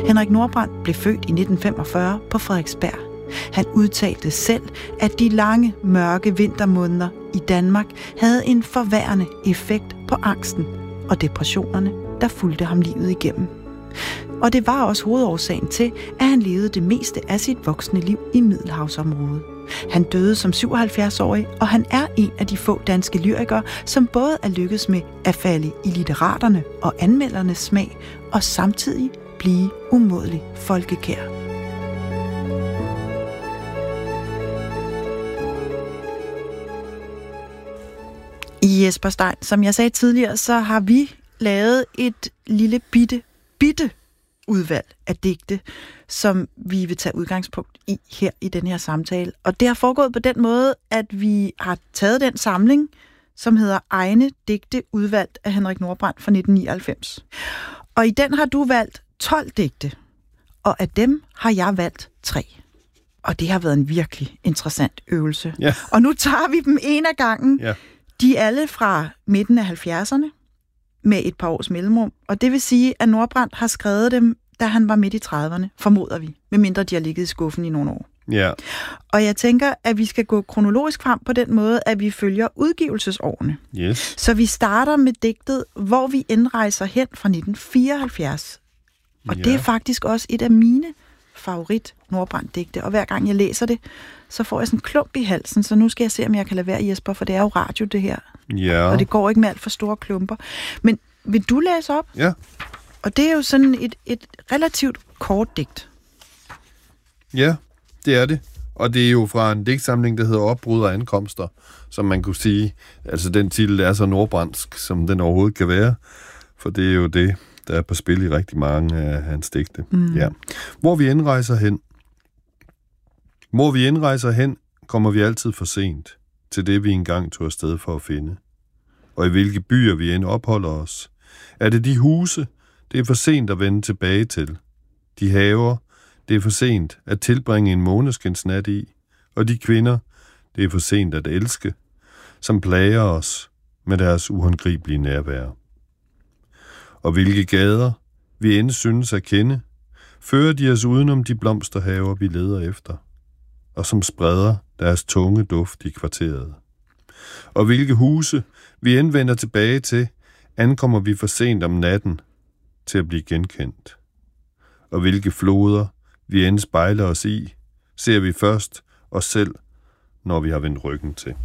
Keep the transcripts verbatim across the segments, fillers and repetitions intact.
Henrik Nordbrandt blev født i nitten femogfyrre på Frederiksberg. Han udtalte selv, at de lange, mørke vintermåneder i Danmark havde en forværrende effekt på angsten og depressionerne, der fulgte ham livet igennem. Og det var også hovedårsagen til, at han levede det meste af sit voksne liv i Middelhavsområdet. Han døde som syvoghalvfjerds-årig, og han er en af de få danske lyrikere, som både er lykkedes med at falde i litteraterne og anmeldernes smag, og samtidig blive umådelig folkekær. I Jesper Stein, som jeg sagde tidligere, så har vi lavet et lille bitte, bitte udvalg af digte, som vi vil tage udgangspunkt i her i den her samtale. Og det har foregået på den måde, at vi har taget den samling, som hedder Egne digte udvalgt af Henrik Nordbrandt fra nitten nioghalvfems. Og i den har du valgt tolv digte, og af dem har jeg valgt tre. Og det har været en virkelig interessant øvelse. Ja. Og nu tager vi dem en af gangen. Ja. De er alle fra midten af halvfjerdserne med et par års mellemrum. Og det vil sige, at Nordbrandt har skrevet dem, da han var midt i trediverne, formoder vi, medmindre de har ligget i skuffen i nogle år. Ja. Og jeg tænker, at vi skal gå kronologisk frem på den måde, at vi følger udgivelsesårene. Yes. Så vi starter med digtet, hvor vi indrejser hen fra nitten fireoghalvfjerds. Og Ja. det er faktisk også et af mine favorit Nordbrandt-digte. Og hver gang jeg læser det, så får jeg sådan en klump i halsen. Så nu skal jeg se, om jeg kan lade være, Jesper, for det er jo radio, det her. Ja. Og det går ikke med alt for store klumper. Men vil du læse op? Ja. Og det er jo sådan et, et relativt kort digt. Ja, det er det. Og det er jo fra en digtsamling, der hedder Opbrud og ankomster, som man kunne sige, altså den titel er så nordbrandsk, som den overhovedet kan være, for det er jo det, der er på spil i rigtig mange af hans digte. Mm. Ja. Hvor vi indrejser hen. Hvor vi indrejser hen, kommer vi altid for sent til det, vi engang tog afsted for at finde. Og i hvilke byer vi end opholder os. Er det de huse, det er for sent at vende tilbage til. De haver, det er for sent at tilbringe en måneskinsnat i. Og de kvinder, det er for sent at elske, som plager os med deres uhåndgribelige nærvær. Og hvilke gader, vi end synes at kende, fører de os udenom de blomsterhaver, vi leder efter, og som spreder deres tunge duft i kvarteret. Og hvilke huse, vi end vender tilbage til, ankommer vi for sent om natten til at blive genkendt. Og hvilke floder, vi end spejler os i, ser vi først os selv, når vi har vendt ryggen til.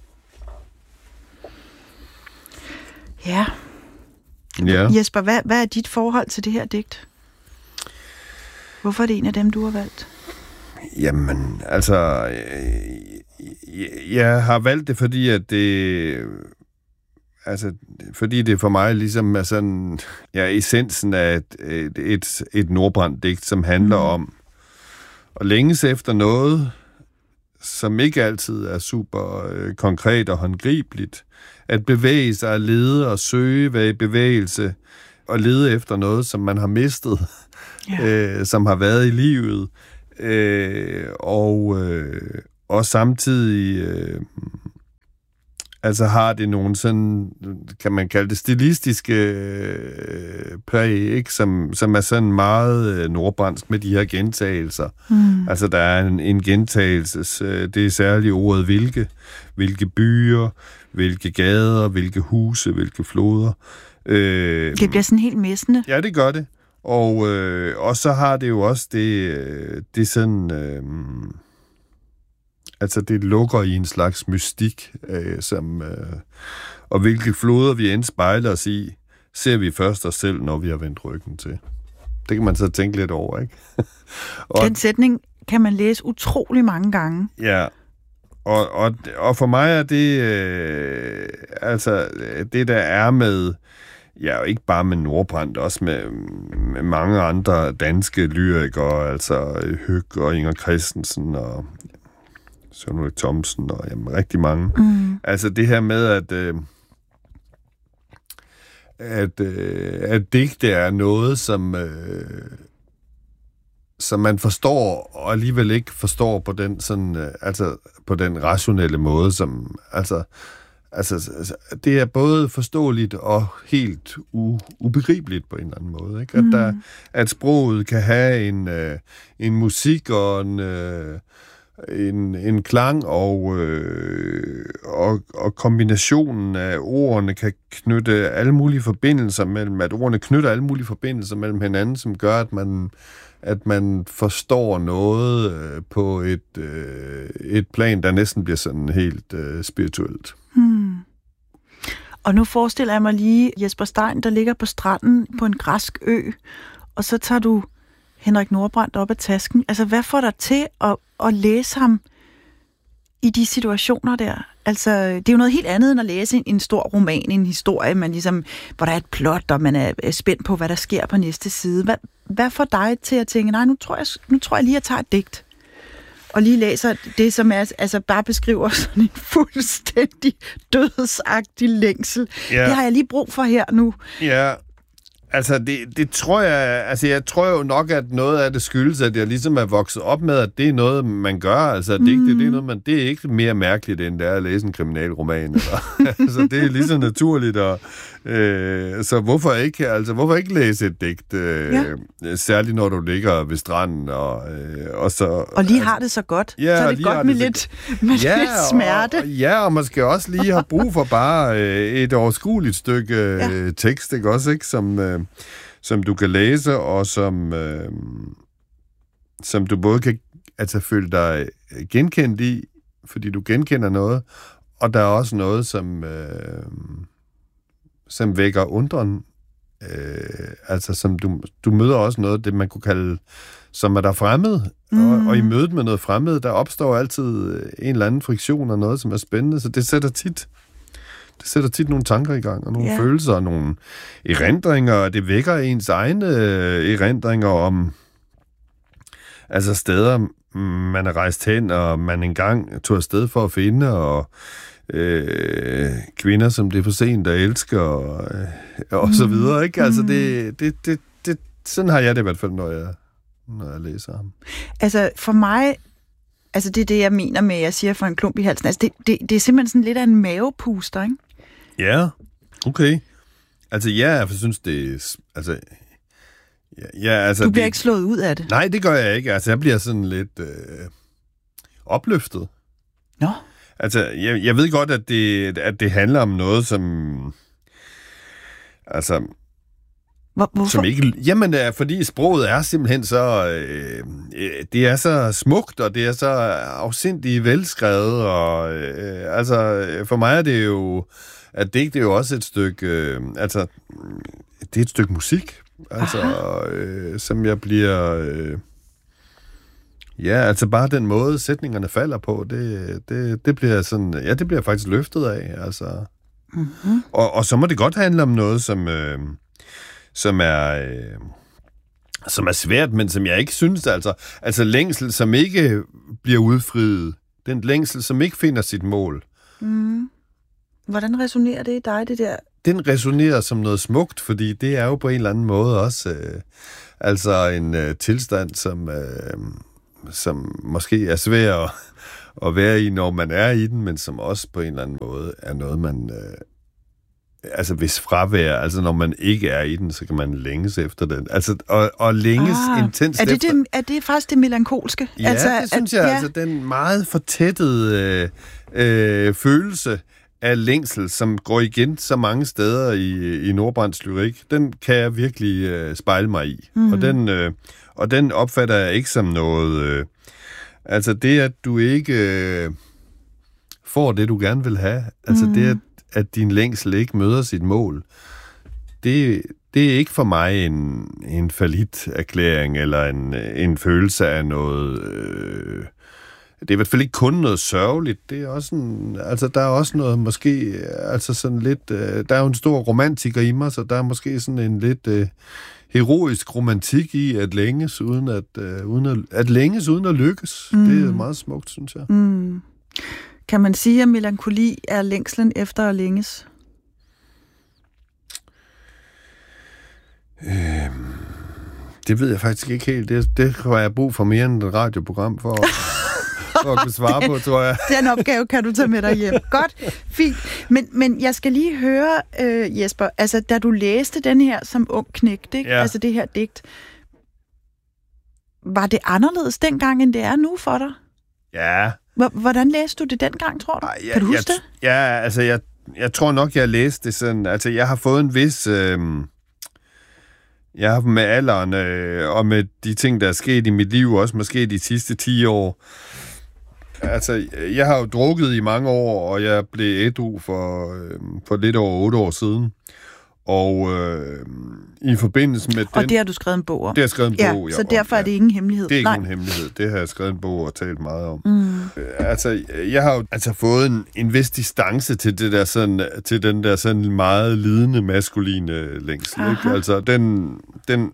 Ja. Ja. Jesper, hvad, hvad er dit forhold til det her digt? Hvorfor er det en af dem, du har valgt? Jamen, altså, jeg, jeg har valgt det, fordi at det, altså, fordi det for mig ligesom er sådan, ja, essensen af et, et, et, et Nordbrandt-digt, som handler mm. om at længes efter noget, som ikke altid er super øh, konkret og håndgribeligt. At bevæge sig, at lede og søge, være i bevægelse, og lede efter noget, som man har mistet, ja. øh, som har været i livet. Øh, og, øh, og samtidig øh, altså har det nogle sådan, kan man kalde det stilistiske øh, præg, ikke? Som, som er sådan meget øh, nordbrandsk med de her gentagelser. Mm. Altså der er en, en gentagelses, øh, det er særligt ordet hvilke, hvilke byer, hvilke gader, hvilke huse, hvilke floder. Øh, det bliver sådan helt messende. Ja, det gør det. Og, øh, og så har det jo også det, det sådan, øh, altså det lukker i en slags mystik, øh, som, øh, og hvilke floder vi end spejler os i, ser vi først os selv, når vi har vendt ryggen til. Det kan man så tænke lidt over, ikke? og, Den sætning kan man læse utrolig mange gange. Ja, og, og, og for mig er det, øh, altså det der er med, ja, ikke bare med Nordbrandt, også med, med mange andre danske lyrikere, altså Høg og Inger Christensen og Søren Ulrik Thomsen og jamen, rigtig mange. Mm. Altså det her med, at, øh, at, øh, at digte er noget, som, øh, som man forstår, og alligevel ikke forstår på den, sådan, øh, altså, på den rationelle måde, som, altså, Altså, altså, det er både forståeligt og helt u- ubegribeligt på en eller anden måde. Ikke? At, mm. der, at sproget kan have en, øh, en musik og en, øh, en, en klang, og, øh, og, og kombinationen af ordene kan knytte alle mulige forbindelser mellem, at ordene knytter alle mulige forbindelser mellem hinanden, som gør, at man, at man forstår noget øh, på et, øh, et plan, der næsten bliver sådan helt øh, spirituelt. Hmm. Og nu forestiller jeg mig lige Jesper Stein, der ligger på stranden på en græsk ø, og så tager du Henrik Nordbrandt op af tasken. Altså, hvad får dig til at, at læse ham i de situationer der? Altså, det er jo noget helt andet end at læse en, en stor roman, en historie, man ligesom, hvor der er et plot, og man er spændt på, hvad der sker på næste side. Hvad, hvad får dig til at tænke, nej, nu tror jeg, nu tror jeg lige, at jeg tager et digt, og lige læser det, som er, altså bare beskriver sådan en fuldstændig dødsagtig længsel. Ja. Det har jeg lige brug for her nu. Ja, altså det, det tror jeg, altså jeg tror jo nok, at noget af det skyldes, at jeg ligesom er vokset op med, at det er noget, man gør. Altså det, mm. det, det er noget, man, det er ikke mere mærkeligt, end det er at læse en kriminalroman. Eller, altså det er lige så naturligt, og øh, så hvorfor ikke, altså hvorfor ikke læse et digt, øh, ja. Særligt når du ligger ved stranden, og, øh, og så... Og lige har det så godt, ja, så er det godt med, det, lidt, med ja, lidt smerte. Og, og, ja, og man skal også lige have brug for bare øh, et overskueligt stykke øh, ja. tekst, ikke også, ikke, som... Øh, som du kan læse, og som, øh, som du både kan altså, føle dig genkendt i, fordi du genkender noget, og der er også noget, som, øh, som vækker undren. Øh, altså, som du, du møder også noget, det man kunne kalde, som er der fremmed, mm. og, og i mødet med noget fremmed, der opstår altid en eller anden friktion og noget, som er spændende, så det sætter tit Det sætter tit nogle tanker i gang, og nogle yeah. følelser, og nogle erindringer, og det vækker ens egne erindringer om altså steder, man er rejst hen, og man engang tog afsted for at finde, og øh, kvinder, som det er for sent at elske, og, og mm. så videre, ikke? Altså, det, det, det, det, sådan har jeg det i hvert fald, når jeg, når jeg læser ham. Altså, for mig... Altså, det er det, jeg mener med, jeg siger for en klump i halsen. Altså, det, det, det er simpelthen sådan lidt af en mavepuster, ikke? Ja, okay. Altså, ja, jeg synes, det er... Altså, ja, ja, altså, du bliver det, ikke slået ud af det? Nej, det gør jeg ikke. Altså, jeg bliver sådan lidt øh, opløftet. Nå? Altså, jeg, jeg ved godt, at det, at det handler om noget, som... Altså... Hvor, hvorfor? Som ikke, jamen, fordi sproget er simpelthen så... Øh, det er så smukt, og det er så afsindigt velskrevet, og øh, altså, for mig er det jo... At det, det er jo også et stykke... Øh, altså, det er et stykke musik, altså, øh, som jeg bliver... Øh, ja, altså bare den måde, sætningerne falder på, det, det, det bliver sådan... Ja, det bliver faktisk løftet af, altså. Mm-hmm. Og, og så må det godt handle om noget, som... Øh, som er, øh, som er svært, men som jeg ikke synes, altså, altså længsel, som ikke bliver udfriet, den længsel, som ikke finder sit mål. Mm. Hvordan resonerer det i dig, det der? Den resonerer som noget smukt, fordi det er jo på en eller anden måde også øh, altså en øh, tilstand, som, øh, som måske er svær at, at være i, når man er i den, men som også på en eller anden måde er noget, man... Øh, altså hvis fravær, altså når man ikke er i den, så kan man længes efter den. Altså, og, og længes ah, intenst er det efter... Det, er det faktisk det melankolske? Ja, altså, det synes at, jeg. Ja. Altså den meget fortættede øh, øh, følelse af længsel, som går igen så mange steder i, i Nordbrandts lyrik, den kan jeg virkelig øh, spejle mig i. Mm. Og, den, øh, og den opfatter jeg ikke som noget... Øh, altså det, at du ikke øh, får det, du gerne vil have. Altså mm. det, at at din længsel ikke møder sit mål, det, det er ikke for mig en, en fallit-erklæring eller en, en følelse af noget... Øh, det er i hvert fald ikke kun noget sørgeligt, det er også en, altså der er også noget måske, altså sådan lidt, øh, der er jo en stor romantiker i mig, så der er måske sådan en lidt øh, heroisk romantik i at længes uden at, øh, uden at, at længes uden at lykkes. Mm. Det er meget smukt, synes jeg. Mm. Kan man sige, at melankoli er længslen efter at længes? Øhm, det ved jeg faktisk ikke helt. Det, det har jeg brug for mere end et radioprogram for. for at kunne svare på, tror jeg. Den opgave kan du tage med dig hjem. Godt, fint. Men, men jeg skal lige høre, øh, Jesper, altså da du læste den her som ung knægt, ikke? Ja. Altså det her digt, var det anderledes dengang, end det er nu for dig? Ja. Hvordan læste du det dengang, tror du? Ej, ja, kan du huske jeg, det? Ja, altså jeg, jeg tror nok, jeg læste det sådan, altså jeg har fået en vis... Øh, jeg har med alderen øh, og med de ting, der er sket i mit liv, også måske de sidste ti år. Altså, jeg har jo drukket i mange år, og jeg blev ædru for, øh, for lidt over otte år siden. Og øh, i forbindelse med og den... det har du skrevet en bog om? Det har jeg skrevet en ja, bog, ja, så derfor om, er det ingen hemmelighed? Det er ikke Nej. nogen hemmelighed. Det har jeg skrevet en bog og talt meget om. Mm. Altså, jeg har jo altså fået en, en vis distance til, det der sådan, til den der sådan meget lidende maskuline længsel. Ikke? Altså, den, den...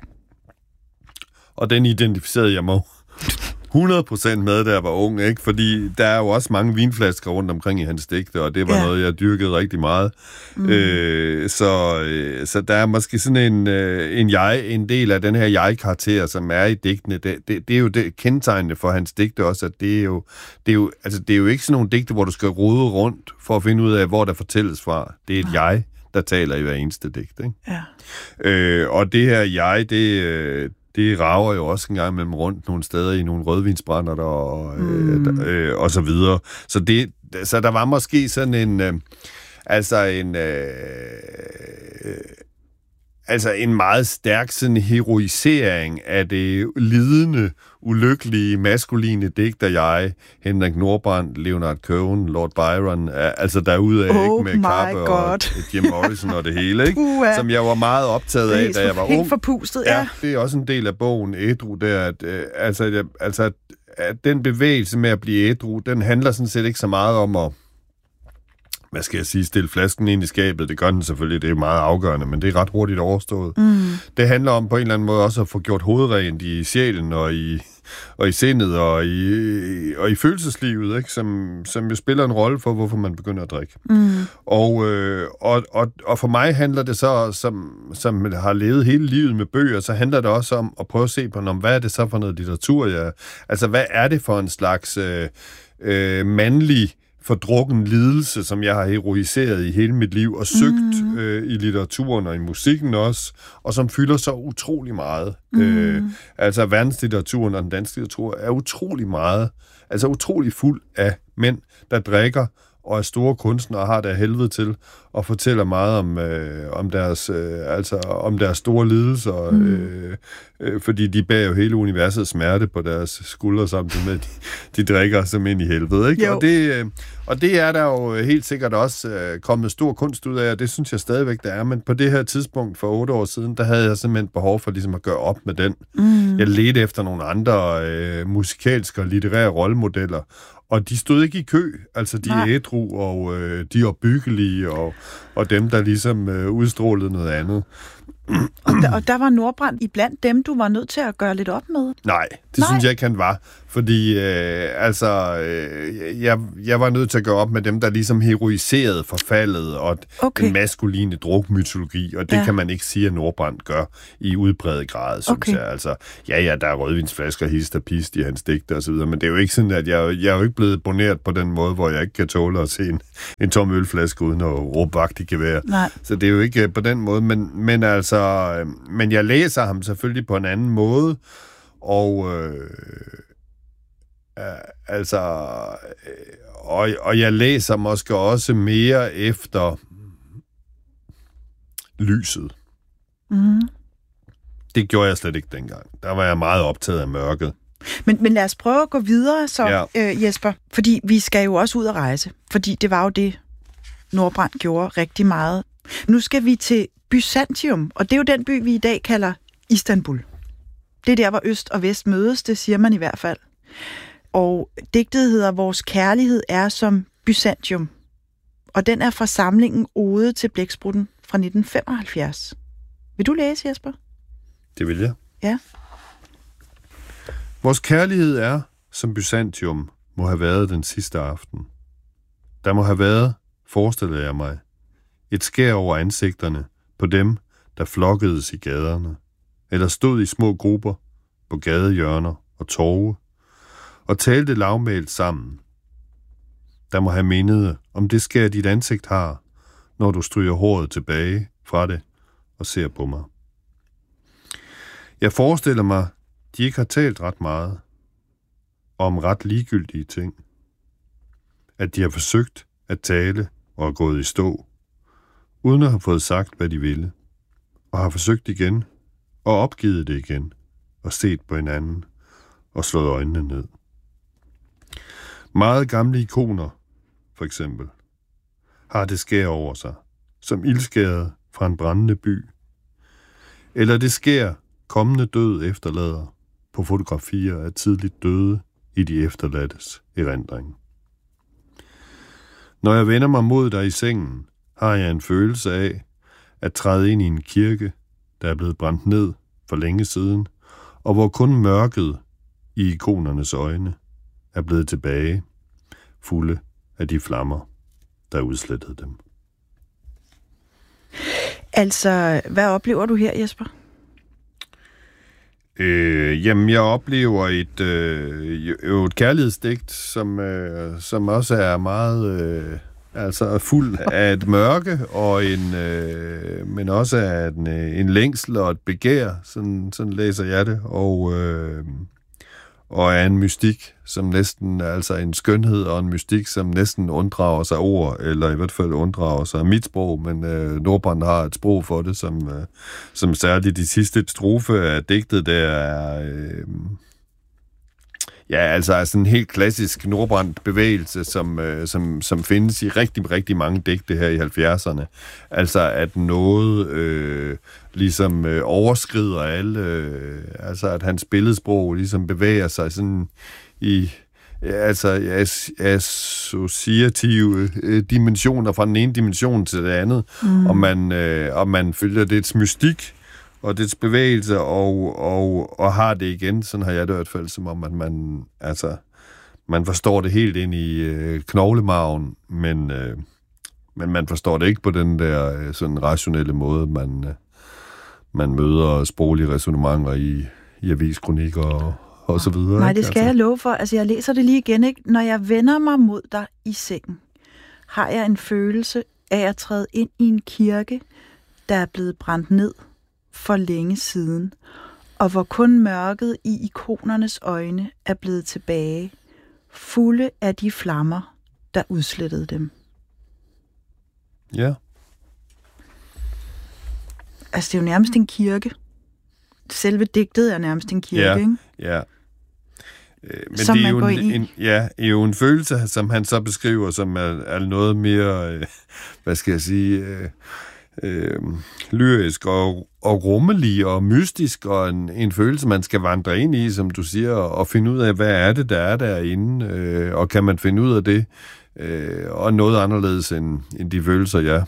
Og den identificerede jeg mig hundrede procent med, da jeg var ung, ikke? Fordi der er jo også mange vinflasker rundt omkring i hans digte, og det var ja. noget, jeg dyrkede rigtig meget. Mm. Øh, så, øh, så der er måske sådan en, øh, en, jeg, en del af den her jeg-karakter, som er i digtene. Det, det, det er jo det kendetegnende for hans digte også, at det er, jo, det, er jo, altså, det er jo ikke sådan nogle digte, hvor du skal rode rundt for at finde ud af, hvor der fortælles fra. Det er et ja. jeg, der taler i hver eneste digt, ikke? Ja. Øh, og det her jeg, det... Øh, det rager jo også en gang mellem rundt nogle steder i nogle rødvinsbrænder der, og, mm. øh, øh, og så videre. Så, det, så der var måske sådan en... Øh, altså en... Øh, øh, altså en meget stærk sådan heroisering af det lidende, ulykkelige, maskuline digter jeg, Henrik Nordbrandt, Leonard Cohen, Lord Byron, altså derude af, oh ikke, med Kappe og Jim Morrison og det hele, ikke? Uh, som jeg var meget optaget af, da jeg var ung. Helt forpustet, ja. ja. Det er også en del af bogen, ædru, der, at, øh, altså, jeg, altså, at den bevægelse med at blive ædru, den handler sådan set ikke så meget om at hvad skal jeg sige, stille flasken ind i skabet. Det gør den selvfølgelig, det er meget afgørende, men det er ret hurtigt overstået. Mm. Det handler om på en eller anden måde også at få gjort hovedrent i sjælen og i, og i sindet og i, og i følelseslivet, ikke? Som, som jo spiller en rolle for, hvorfor man begynder at drikke. Mm. Og, øh, og, og, og for mig handler det så, som, som har levet hele livet med bøger, så handler det også om at prøve at se på, om, hvad er det så for noget litteratur? Jeg, altså, hvad er det for en slags øh, øh, mandlig fordrukken lidelse, som jeg har heroiseret i hele mit liv, og søgt mm. øh, i litteraturen og i musikken også, og som fylder så utrolig meget. Mm. Øh, altså verdenslitteraturen og den danske litteratur er utrolig meget, altså utrolig fuld af mænd, der drikker, og er store kunstnere har der helvede til, og fortæller meget om, øh, om, deres, øh, altså, om deres store lidelser, mm. øh, øh, fordi de bærer jo hele universets smerte på deres skuldre, samtidig med, at de, de drikker som ind i helvede. Ikke? Og, det, øh, og det er der jo helt sikkert også øh, kommet stor kunst ud af, og det synes jeg stadigvæk, der er. Men på det her tidspunkt for otte år siden, der havde jeg simpelthen behov for ligesom at gøre op med den. Mm. Jeg ledte efter nogle andre øh, musikalske og litterære rollemodeller, og de stod ikke i kø, altså de er ædru, og øh, de er opbyggelige, og, og dem, der ligesom øh, udstrålede noget andet. Og der, og der var Nordbrandt iblandt dem, du var nødt til at gøre lidt op med? Nej, det Nej. synes jeg ikke, han var. Fordi, øh, altså, øh, jeg, jeg var nødt til at gøre op med dem, der ligesom heroiserede forfaldet og okay. den maskuline drukmytologi, og det ja. kan man ikke sige, at Nordbrandt gør i udbredet grad, synes okay. jeg. Altså, ja, ja, der er rødvinsflasker, hist og pist i hans digte og så videre, men det er jo ikke sådan, at jeg, jeg er jo ikke blevet boneret på den måde, hvor jeg ikke kan tåle at se en, en tom ølflaske uden at råbe vagt i gevær. Nej. Så det er jo ikke på den måde, men, men altså, men jeg læser ham selvfølgelig på en anden måde, og øh, øh, altså øh, og, og jeg læser måske også mere efter lyset. Mm. Det gjorde jeg slet ikke dengang. Der var jeg meget optaget af mørket. Men, men lad os prøve at gå videre så, ja. øh, Jesper, fordi vi skal jo også ud at rejse, fordi det var jo det, Nordbrandt gjorde rigtig meget. Nu skal vi til Byzantium, og det er jo den by, vi i dag kalder Istanbul. Det er der, hvor øst og vest mødes, det siger man i hvert fald. Og digtet hedder Vores kærlighed er som Byzantium, og den er fra samlingen Ode til Blæksprutten fra nitten femoghalvfjerds. Vil du læse, Jesper? Det vil jeg. Ja. Vores kærlighed er, som Byzantium må have været den sidste aften. Der må have været, forestiller jeg mig, et skær over ansigterne på dem, der flokkedes i gaderne, eller stod i små grupper på gadehjørner og torve, og talte lavmælt sammen. Der må have mindet om det skær dit ansigt har, når du stryger håret tilbage fra det og ser på mig. Jeg forestiller mig, de ikke har talt ret meget om ret ligegyldige ting. At de har forsøgt at tale og er gået i stå, uden at have fået sagt, hvad de ville, og har forsøgt igen og opgivet det igen, og set på hinanden og slået øjnene ned. Meget gamle ikoner, for eksempel, har det skær over sig, som ildskæret fra en brændende by. Eller det skær kommende død efterlader på fotografier af tidligt døde i de efterladtes erindring. Når jeg vender mig mod dig i sengen, har jeg en følelse af at træde ind i en kirke, der er blevet brændt ned for længe siden, og hvor kun mørket i ikonernes øjne er blevet tilbage, fulde af de flammer, der udslettede dem. Altså, hvad oplever du her, Jesper? Øh, jamen, jeg oplever et, øh, jo et kærlighedsdigt, som, øh, som også er meget øh, altså fuld af et mørke, og en, øh, men også af en, en længsel og et begær, sådan, sådan læser jeg det, og, øh, og af en mystik, som næsten, altså en skønhed og en mystik, som næsten unddrager sig ord, eller i hvert fald unddrager sig mit sprog, men øh, Nordbrandt har et sprog for det, som, øh, som særligt de sidste strofe af digtet, der er, øh, ja, altså er sådan en helt klassisk Nordbrandt bevægelse, som, øh, som, som findes i rigtig, rigtig mange digte her i halvfjerdserne. Altså at noget øh, ligesom øh, overskrider alle, øh, altså at hans billedsprog ligesom bevæger sig sådan i altså associative øh, dimensioner fra den ene dimension til det andet, mm. og, man, øh, og man følger dets mystik og dets bevægelse, og, og, og har det igen, sådan har jeg det i hvert fald, som om, at man, altså, man forstår det helt ind i øh, knoglemarven, men, øh, men man forstår det ikke på den der øh, sådan rationelle måde, man, øh, man møder sproglige ræsonnementer i, i aviskronikker og og så videre. Nej, det skal altså. Jeg love for. Altså, jeg læser det lige igen, ikke? Når jeg vender mig mod dig i sengen, har jeg en følelse af at træde ind i en kirke, der er blevet brændt ned for længe siden, og hvor kun mørket i ikonernes øjne er blevet tilbage, fulde af de flammer, der udslettede dem. Ja. Altså, det er jo nærmest en kirke. Selve digtet er nærmest en kirke, ja, ikke? Ja. Øh, men som det er man jo går en, ind i. en, ja, er jo en følelse, som han så beskriver, som er, er noget mere, øh, hvad skal jeg sige, øh, øh, lyrisk og, og rummelig og mystisk, og en, en følelse, man skal vandre ind i, som du siger, og finde ud af, hvad er det, der er derinde, øh, og kan man finde ud af det, øh, og noget anderledes end, end de følelser, jeg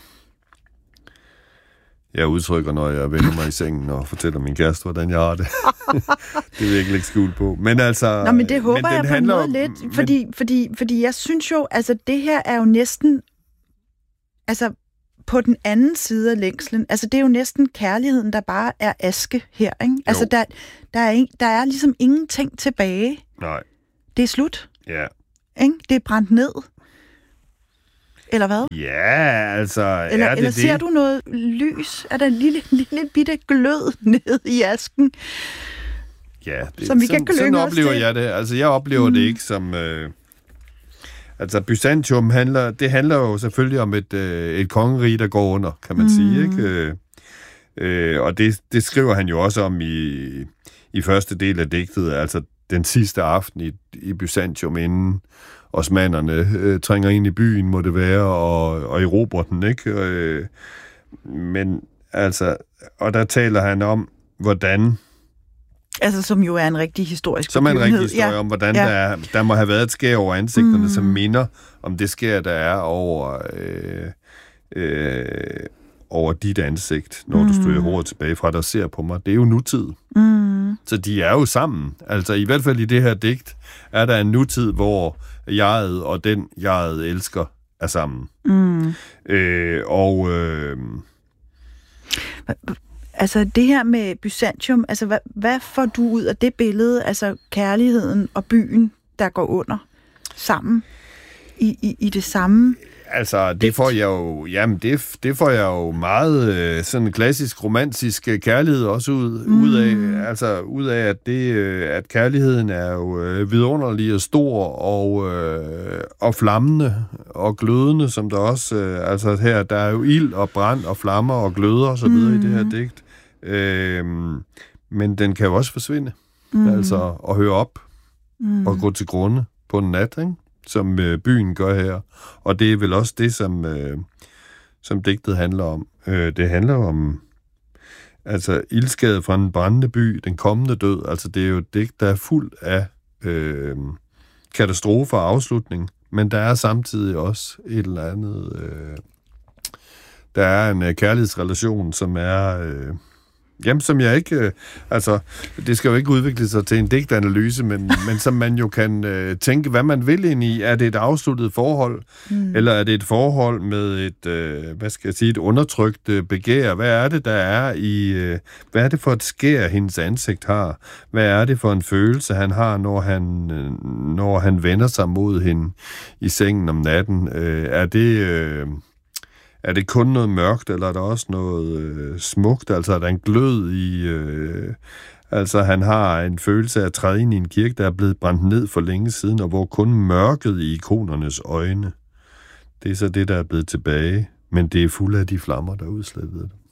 Jeg udtrykker, når jeg vender mig i sengen og fortæller min kæreste, hvordan jeg har det. Det vil jeg ikke lægge skjul på. Men altså... Nå, men det håber men jeg på en måde om, lidt, men, fordi, fordi, fordi jeg synes jo, altså det her er jo næsten, altså på den anden side af længslen, altså det er jo næsten kærligheden, der bare er aske her, ikke? Jo. Altså der, der, er, der er ligesom ingenting tilbage. Nej. Det er slut. Ja. Ikke? Det er brændt ned. Eller hvad? Ja, altså... Eller, er det eller ser det? du noget lys? Er der en lille, lille bitte glød ned i asken? Ja, det, som vi sådan, kan sådan oplever til. jeg det. Altså, jeg oplever mm. det ikke som... Øh, altså, Byzantium handler... Det handler jo selvfølgelig om et, øh, et kongerige, der går under, kan man mm. sige, ikke? Øh, øh, og det, det skriver han jo også om i, i første del af digtet, altså den sidste aften i, i Byzantium, inden osmannerne øh, trænger ind i byen, må det være, og, og erobrer den, ikke? Øh, men altså, og der taler han om, hvordan... Altså, som jo er en rigtig historisk Som er en rigtig historie ja. om, hvordan ja. der, er, der må have været et skær over ansigterne, mm. som minder om det skær, der er over, øh, øh, over dit ansigt, når mm. du stryger håret tilbage fra dig og ser på mig. Det er jo nutid. Mm. Så de er jo sammen. Altså, i hvert fald i det her digt, er der en nutid, hvor jeget og den, jeget elsker, er sammen. Mm. Øh, og... Øh, Altså det her med Byzantium, altså hvad, hvad får du ud af det billede, altså kærligheden og byen, der går under sammen i, i, i det samme? Altså, det får jeg jo, jamen, det, det får jeg jo meget øh, sådan klassisk romantisk kærlighed også ud, mm. ud af, altså ud af, at, det, øh, at kærligheden er jo øh, vidunderlig og stor og, øh, og flammende og glødende, som der også, øh, altså her, der er jo ild og brand og flammer og gløder og så videre mm. i det her digt. Øh, men den kan jo også forsvinde, mm. altså at høre op mm. og gå til grunde på en nat, ikke? Som øh, byen gør her. Og det er vel også det, som, øh, som digtet handler om. Øh, det handler om altså ildskade fra en brændende by, den kommende død. Altså det er jo et digt, der er fuld af øh, katastrofer og afslutning, men der er samtidig også et eller andet... Øh, der er en øh, kærlighedsrelation, som er... Øh, Jamen, som jeg ikke... Øh, altså, det skal jo ikke udvikle sig til en digtanalyse, men, men som man jo kan øh, tænke, hvad man vil ind i. Er det et afsluttet forhold, mm. eller er det et forhold med et, øh, hvad skal jeg sige, et undertrykt øh, begær? Hvad er det, der er i... Øh, hvad er det for et skær, hendes ansigt har? Hvad er det for en følelse, han har, når han, øh, når han vender sig mod hende i sengen om natten? Øh, er det... Øh, Er det kun noget mørkt, eller er der også noget øh, smukt? Altså er der en glød i... Øh, altså han har en følelse af at træde ind i en kirke, der er blevet brændt ned for længe siden, og hvor kun mørket i ikonernes øjne. Det er så det, der er blevet tilbage, men det er fuld af de flammer, der udslettede det.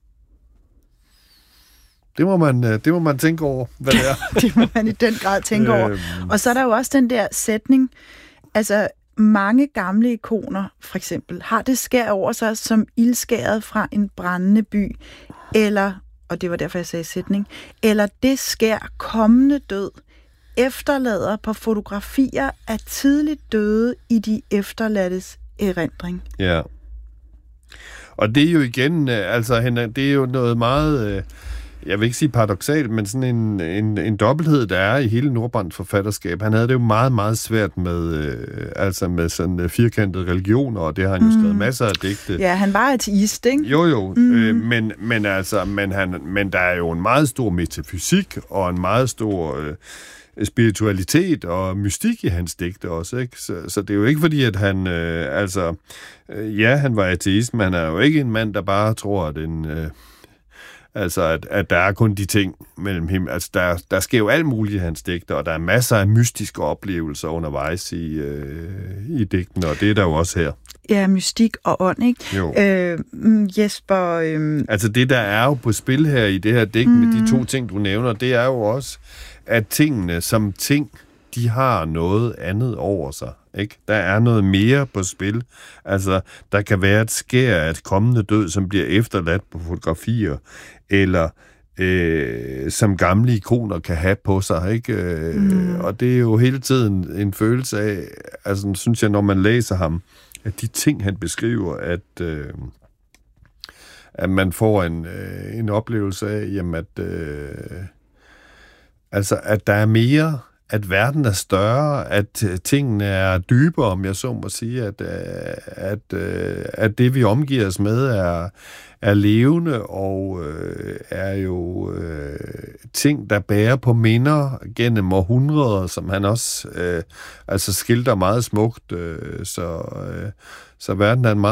Det må man, det må man tænke over, hvad det er. Det må man i den grad tænke over. Øhm. Og så er der jo også den der sætning, altså... Mange gamle ikoner, for eksempel, har det skær over sig som ildskæret fra en brændende by, eller, og det var derfor, jeg sagde sætning, eller det skær kommende død efterlader på fotografier af tidligt døde i de efterladtes erindring. Ja. Og det er jo igen, altså, det er jo noget meget... Jeg vil ikke sige paradoksalt, men sådan en, en, en dobbelthed, der er i hele Nordbrands forfatterskab. Han havde det jo meget, meget svært med, øh, altså med sådan firkantede religioner, og det har han jo skrevet mm. masser af digte. Ja, han var ateist, ikke? Jo, jo, mm. øh, men, men, altså, men, han, men der er jo en meget stor metafysik, og en meget stor øh, spiritualitet og mystik i hans digte også, ikke? Så, så det er jo ikke fordi, at han, øh, altså, øh, ja, han var ateist, men han er jo ikke en mand, der bare tror, at en... Øh, Altså, at, at der er kun de ting mellem himmel. Altså, der, der sker jo alt muligt i hans digter, og der er masser af mystiske oplevelser undervejs i, øh, i digten, og det er der jo også her. Ja, mystik og ånd, ikke? Jo. Øh, Jesper... Øh... Altså, det der er jo på spil her i det her digt, mm. med de to ting, du nævner, det er jo også, at tingene som ting, de har noget andet over sig. Ikke? Der er noget mere på spil. Altså, der kan være et skær af et kommende død, som bliver efterladt på fotografier, eller øh, som gamle ikoner kan have på sig. Ikke? Øh, mm. Og det er jo hele tiden en følelse af, altså, synes jeg, når man læser ham, at de ting, han beskriver, at, øh, at man får en, øh, en oplevelse af, jamen, at, øh, altså, at der er mere, at verden er større, at tingene er dybere, om jeg så må sige, at, at, at det, vi omgiver os med, er, er levende og øh, er jo øh, ting, der bærer på minder gennem århundreder, som han også øh, altså skildrer meget smukt. Øh, så, øh, så verden er en meget